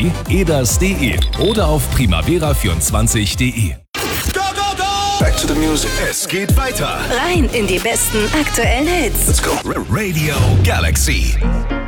www.edas.de, edas.de oder auf primavera24.de. Back to the music. Es geht weiter. Rein in die besten aktuellen Hits. Let's go. Radio Galaxy.